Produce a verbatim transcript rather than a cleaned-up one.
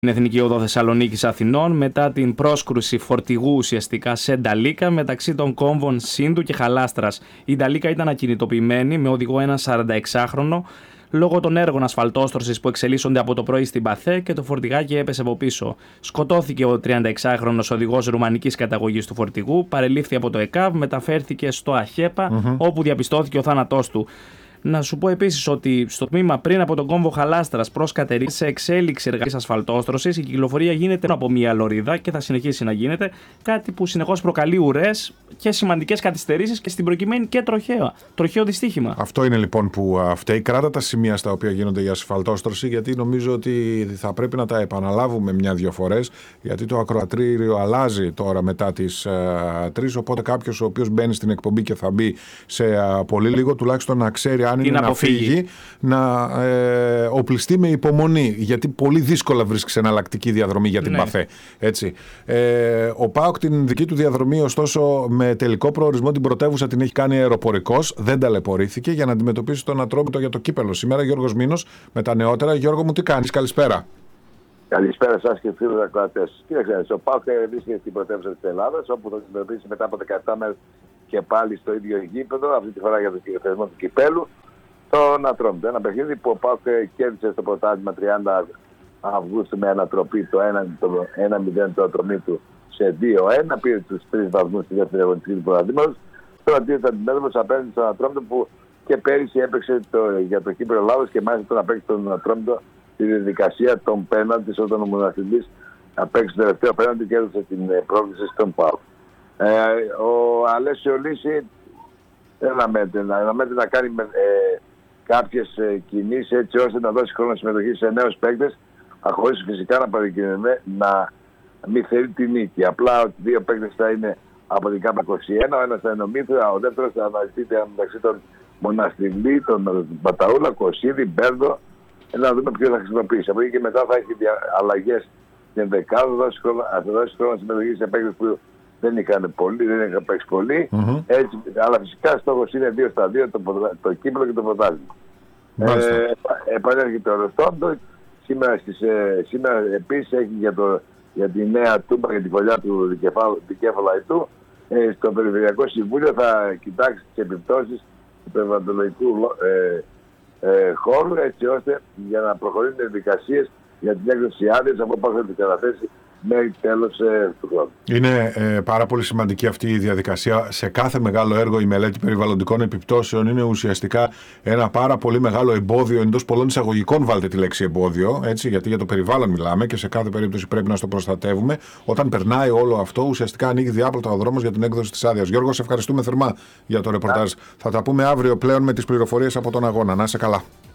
Την Εθνική Οδό Θεσσαλονίκης Αθηνών μετά την πρόσκρουση φορτηγού ουσιαστικά σε νταλίκα μεταξύ των κόμβων Σύνδου και Χαλάστρας. Η νταλίκα ήταν ακινητοποιημένη με οδηγό ένα σαρανταεξάχρονο λόγω των έργων ασφαλτόστρωσης που εξελίσσονται από το πρωί στην Παθέ και το φορτηγάκι έπεσε από πίσω. Σκοτώθηκε ο τριανταεξάχρονος οδηγός ρουμανικής καταγωγής του φορτηγού, παρελήφθη από το ΕΚΑΒ, μεταφέρθηκε στο ΑΧΕΠΑ mm-hmm. όπου διαπιστώθηκε ο θάνατός του. Να σου πω επίσης ότι στο τμήμα πριν από τον κόμβο Χαλάστρας προς Κατερίνη, σε εξέλιξη εργασίας ασφαλτόστρωσης, η κυκλοφορία γίνεται από μία λωρίδα και θα συνεχίσει να γίνεται, κάτι που συνεχώς προκαλεί ουρές και σημαντικές καθυστερήσεις και στην προκειμένη και τροχαίο, τροχαίο δυστύχημα. Αυτό είναι λοιπόν που φταίει. Κράτα τα σημεία στα οποία γίνονται η ασφαλτόστρωση, γιατί νομίζω ότι θα πρέπει να τα επαναλάβουμε μια-δυο φορές, γιατί το ακροατήριο αλλάζει τώρα μετά τις τρεις. Οπότε κάποιος ο οποίος μπαίνει στην εκπομπή και θα μπει σε uh, πολύ λίγο, τουλάχιστον να ξέρει αν είναι να φύγει, να ε, οπλιστεί με υπομονή, γιατί πολύ δύσκολα βρίσκεις εναλλακτική διαδρομή για την ναι. Παθέ. Έτσι. Ε, ο ΠΑΟΚ την δική του διαδρομή, ωστόσο, με τελικό προορισμό την πρωτεύουσα την έχει κάνει αεροπορικός, δεν ταλαιπωρήθηκε για να αντιμετωπίσει τον Ατρόμητο για το κύπελο. Σήμερα Γιώργος Μήνος με τα νεότερα. Γιώργο μου, τι κάνεις, καλησπέρα. Καλησπέρα σας και φίλους ακροατές. Κοίταξε, ο ΠΑΟΚ βρίσκεται στην πρωτεύουσα της Ελλάδας, όπου θα αντιμετωπίσει μετά από δεκαεπτά μέρες και πάλι στο ίδιο γήπεδο, αυτή τη φορά για το θεσμό του κυπέλου, τον Ατρόμητο. Ένα παιχνίδι που ο ΠΑΟΚ κέρδισε στο πρωτάθλημα τριάντα Αυγούστου με ανατροπή το ένα μηδέν του Ατρομήτου σε δύο ένα. Πήρε τους τρεις βαθμούς στη δεύτερη αγωνιστική του πρωταθλήματος. Τώρα τίθεται αντιμέτωπος απέναντι στον Ατρόμητο που και πέρυσι έπαιξε το, για το κύπελλο Ελλάδος και μάλιστα τον απέκτησε τον Ατρόμητο στη διαδικασία των πέναλτις, όταν ο μοναθλητής απέκτησε το τελευταίο πέναλτι και έδωσε την πρόκληση στον ΠΑΟΚ. Ε, ο Αλέσιο Λύση δεν αναμένεται να, να κάνει ε, κάποιες ε, κινήσεις έτσι ώστε να δώσει χρόνο συμμετοχή σε νέους παίκτες, χωρίς φυσικά να παρικινδυνεύει να μην θέλει τη νίκη. Απλά ότι δύο παίκτες θα είναι από την ΚΑΠ είκοσι ένα, ο ένας θα είναι ο Μήθρα, ο δεύτερος θα αναζητείται μεταξύ των Μοναστηλή, τον Μπαταούλα, Κωσίδη, Μπέρδο, να δούμε ποιο θα χρησιμοποιήσει. Από εκεί και μετά θα έχει αλλαγές στην δεκάδα, θα δώσει χρόνο συμμετοχή σε παίκτες που δεν είχαν πολύ, δεν είχαν παίξει πολύ. Mm-hmm. Έτσι, αλλά φυσικά στόχος είναι δύο στα δύο, το, το κύπελλο και το πρωτάθλημα. Ε, επανέρχεται ο Ρωστόντο. Σήμερα, ε, σήμερα επίσης έχει για, το, για τη νέα τούμπα, για τη φωλιά του δικέφαλα του. Ε, στο Περιφερειακό Συμβούλιο θα κοιτάξει τις επιπτώσεις του περιβαλλοντολογικού ε, ε, χώρου, έτσι ώστε για να προχωρήσουν οι διαδικασίες για την έκδοση άδειας από πώς θα την καταθέσει μέχρι τέλος ε, του χρόνου. Είναι ε, πάρα πολύ σημαντική αυτή η διαδικασία. Σε κάθε μεγάλο έργο η μελέτη περιβαλλοντικών επιπτώσεων είναι ουσιαστικά ένα πάρα πολύ μεγάλο εμπόδιο, εντός πολλών εισαγωγικών βάλτε τη λέξη εμπόδιο, έτσι, γιατί για το περιβάλλον μιλάμε και σε κάθε περίπτωση πρέπει να στο προστατεύουμε. Όταν περνάει όλο αυτό, ουσιαστικά ανοίγει διάπλατα ο δρόμος για την έκδοση της άδειας. Γιώργο, σε ευχαριστούμε θερμά για το ρεπορτάζ. Yeah. Θα τα πούμε αύριο πλέον με τις πληροφορίες από τον αγώνα. Να είσαι καλά.